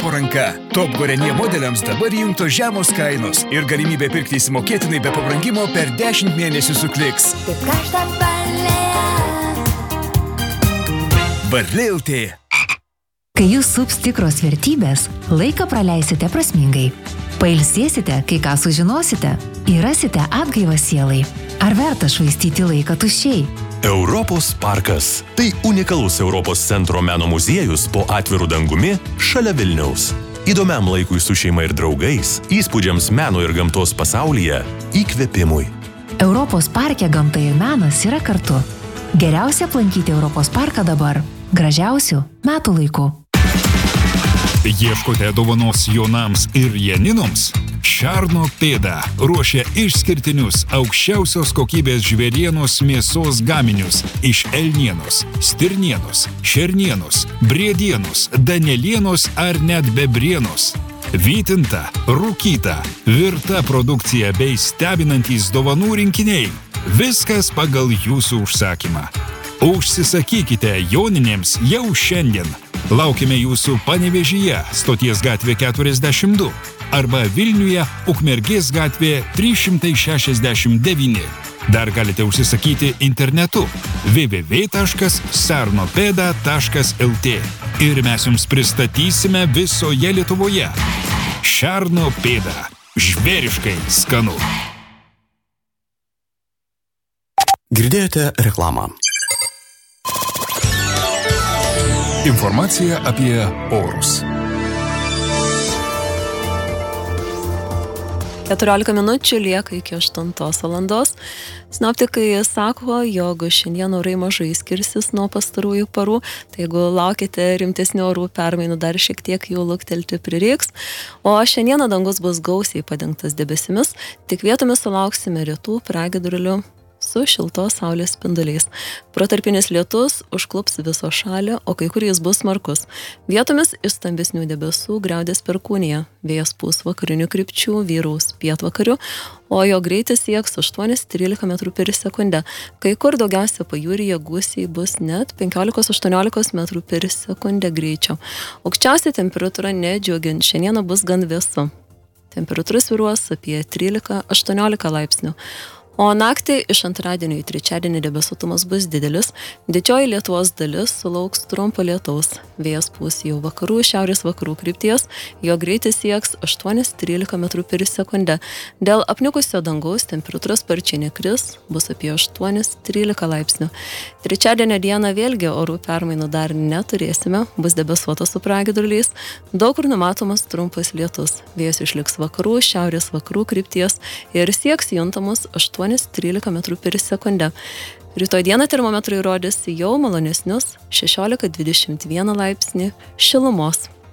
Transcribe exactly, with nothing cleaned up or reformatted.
po ranka. Top Gorenie modeliams dabar įjungtos žemos kainos ir galimybė pirkti įsimokėtinai be pabrangimo per dešimt mėnesių su Kliks. Kaip karšta balėja. Varlė L T. Kai jūs sups tikros vertybės, laiką praleisite prasmingai. Pailsėsite, kai ką sužinosite, ir rasite atgaivą sielai. Ar verta švaistyti laiką tuščiai? Europos parkas. Tai unikalus Europos centro meno muziejus po atviru dangumi šalia Vilniaus. Įdomiam laikui su šeima ir draugais, įspūdžiams meno ir gamtos pasaulyje, įkvėpimui. Europos parke gamta ir menas yra kartu. Geriausia aplankyti Europos parką dabar. Gražiausių metų laikų. Ieškote dovanos Jonams ir Janinoms? Šerno pėda ruošia išskirtinius aukščiausios kokybės žvėrienos mėsos gaminius iš elnienos, stirnienos, šernienos, briedienos, danielienos ar net bebrienos. Vytinta, rūkyta, virta produkcija bei stebinantys dovanų rinkiniai. Viskas pagal jūsų užsakymą. Užsisakykite Joninėms jau šiandien. Laukime jūsų Panevėžyje, Stoties gatvė keturiasdešimt du arba Vilniuje, Ukmergės gatvė trys šimtai šešiasdešimt devyni. Dar galite užsisakyti internetu w w w taškas sarnopeda taškas l t ir mes jums pristatysime visoje Lietuvoje. Šerno pėda. Žvėriškai skanu. Girdėjote reklamą. Informacija apie orus. keturiolika minučių lieka iki aštuntos valandos. Sinoptikai sako, jog šiandien orai mažai skirsis nuo pastarųjų parų, tai jeigu laukite rimtesnių orų permainų, dar šiek tiek jų luktelti prireiks. O šiandieną dangus bus gausiai padengtas debesimis, tik vietomis sulauksime retų pragiedrulių su šiltos saulės spinduliais. Protarpinis lietus užklups viso šalį, o kai kur jis bus smarkus. Vietomis iš stambesnių debesų griaudės perkūnija. Vėjas pūs vakarinių krypčių, vyraus pietvakarių, o jo greitis sieks aštuoni trylika metrų per sekundę. Kai kur daugiausia pajūryje gūsiai bus net penkiolika aštuoniolika metrų per sekundę greičio. Aukščiausia temperatūra nedžiugint, šiandieną bus gan vėsu. Temperatūra svyruos apie trylika aštuoniolika laipsnių. O naktį iš antradienio į trečiadienį debesuotumas bus didelis. Didžioji Lietuvos dalis sulauks trumpo lietaus. Vėjas pūs jau vakarų, šiaurės vakarų krypties, jo greitis sieks aštuoni trylika metrų per sekundę. Dėl apniukusio dangaus temperatūra sparčiai nekris, bus apie aštuoni trylika laipsnių. Trečiadienio dieną vėlgi orų permainų dar neturėsime, bus debesuota su pragiedruliais, daug kur numatomas trumpas lietus. Vėjas išliks vakarų, šiaurės vakarų krypties ir sieks juntamus aštuoni trylika metrų per sekundę. Rytoj dieną termometrai rodys jau malonesnius šešiolika dvidešimt vieną laipsnį šilumos.